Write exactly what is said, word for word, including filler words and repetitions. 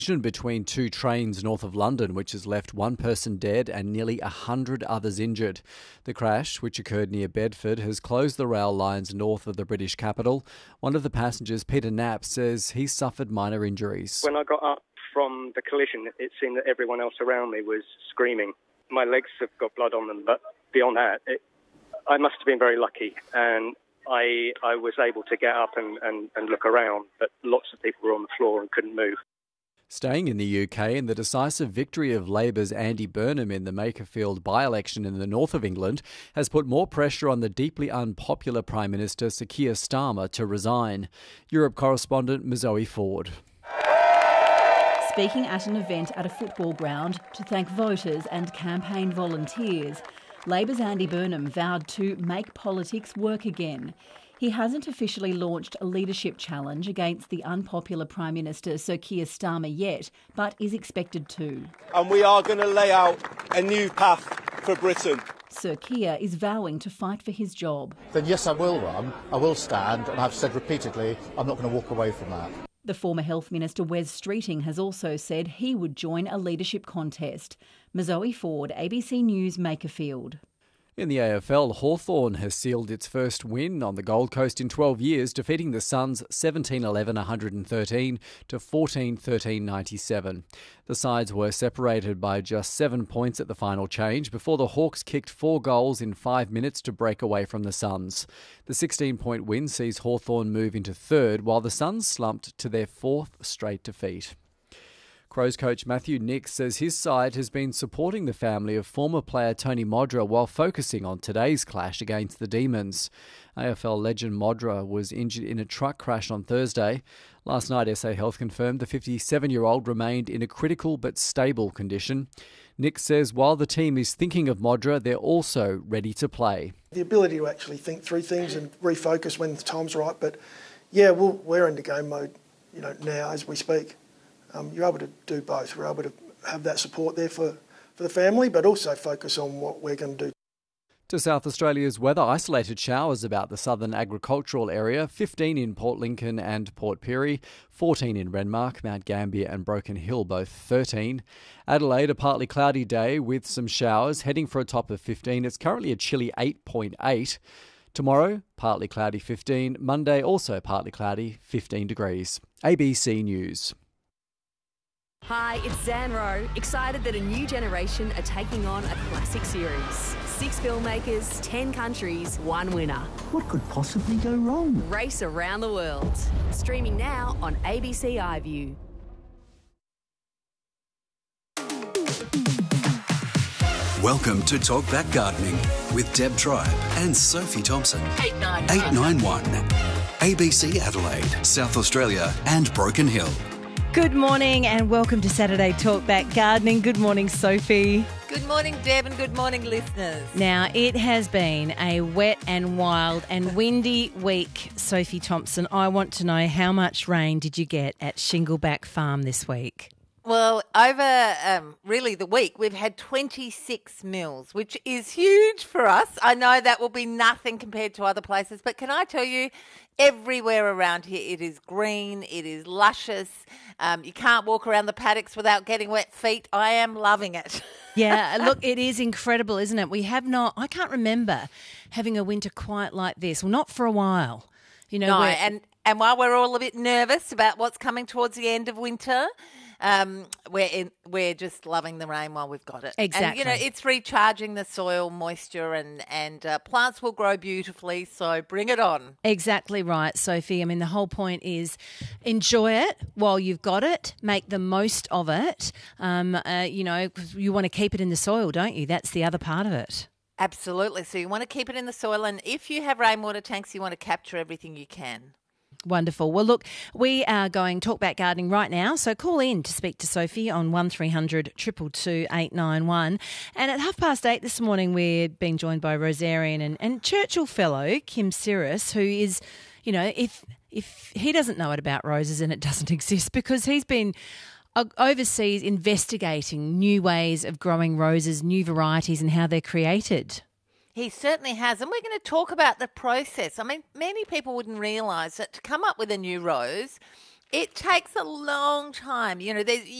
between two trains north of London, which has left one person dead and nearly one hundred others injured. The crash, which occurred near Bedford, has closed the rail lines north of the British capital. One of the passengers, Peter Knapp, says he suffered minor injuries. When I got up from the collision, it seemed that everyone else around me was screaming. My legs have got blood on them, but beyond that, it, I must have been very lucky, and I I was able to get up and, and, and look around, but lots of people were on the floor and couldn't move. Staying in the U K, in the decisive victory of Labour's Andy Burnham in the Makerfield by-election in the north of England has put more pressure on the deeply unpopular Prime Minister Sir Keir Starmer to resign. Europe correspondent Zoe Ford. Speaking at an event at a football ground to thank voters and campaign volunteers, Labour's Andy Burnham vowed to make politics work again. He hasn't officially launched a leadership challenge against the unpopular Prime Minister Sir Keir Starmer yet, but is expected to. And we are going to lay out a new path for Britain. Sir Keir is vowing to fight for his job. Then yes, I will run, I will stand, and I've said repeatedly I'm not going to walk away from that. The former Health Minister Wes Streeting has also said he would join a leadership contest. Zoe Ford, A B C News, Makerfield. In the A F L, Hawthorn has sealed its first win on the Gold Coast in twelve years, defeating the Suns seventeen eleven one hundred thirteen to fourteen thirteen ninety-seven. The sides were separated by just seven points at the final change before the Hawks kicked four goals in five minutes to break away from the Suns. The sixteen-point win sees Hawthorn move into third, while the Suns slumped to their fourth straight defeat. Crows coach Matthew Nicks says his side has been supporting the family of former player Tony Modra while focusing on today's clash against the Demons. A F L legend Modra was injured in a truck crash on Thursday. Last night, S A Health confirmed the fifty-seven-year-old remained in a critical but stable condition. Nicks says while the team is thinking of Modra, they're also ready to play. The ability to actually think through things and refocus when the time's right. But yeah, we'll, we're into game mode, you know, now as we speak. Um, you're able to do both. We're able to have that support there for, for the family, but also focus on what we're going to do. To South Australia's weather, isolated showers about the southern agricultural area, fifteen in Port Lincoln and Port Pirie, fourteen in Renmark, Mount Gambier and Broken Hill, both thirteen. Adelaide, a partly cloudy day with some showers, heading for a top of fifteen. It's currently a chilly eight point eight. Tomorrow, partly cloudy fifteen. Monday, also partly cloudy, fifteen degrees. A B C News. Hi, it's Zan Rowe, excited that a new generation are taking on a classic series. Six filmmakers, ten countries, one winner. What could possibly go wrong? Race around the world. Streaming now on A B C iView. Welcome to Talk Back Gardening with Deb Tribe and Sophie Thompson. eight nine one. A B C Adelaide, South Australia and Broken Hill. Good morning and welcome to Saturday Talk Back Gardening. Good morning, Sophie. Good morning, Deb, and good morning, listeners. Now, it has been a wet and wild and windy week, Sophie Thompson. I want to know, how much rain did you get at Shingleback Farm this week? Well, over um, really the week, we've had twenty-six mils, which is huge for us. I know that will be nothing compared to other places, but can I tell you, everywhere around here it is green, it is luscious. Um, you can't walk around the paddocks without getting wet feet. I am loving it. Yeah, look, it is incredible, isn't it? We have not, I can't remember having a winter quite like this. Well, not for a while. You know, no, and, and while we're all a bit nervous about what's coming towards the end of winter, Um, we're in, we're just loving the rain while we've got it. Exactly. And, you know, it's recharging the soil moisture and, and uh, plants will grow beautifully, so bring it on. Exactly right, Sophie. I mean, the whole point is enjoy it while you've got it, make the most of it. Um, uh, you know, 'cause you want to keep it in the soil, don't you? That's the other part of it. Absolutely. So you want to keep it in the soil, and if you have rainwater tanks, you want to capture everything you can. Wonderful. Well, look, we are going Talk Back Gardening right now, so call in to speak to Sophie on one three hundred two two two eight nine one. And at half past eight this morning, we're being joined by Rosarian and, and Churchill Fellow Kim Cirrus, who is, you know, if if he doesn't know it about roses, then it doesn't exist, because he's been overseas investigating new ways of growing roses, new varieties and how they're created. He certainly has, and we're going to talk about the process. I mean, many people wouldn't realise that to come up with a new rose, It takes a long time. You know, there's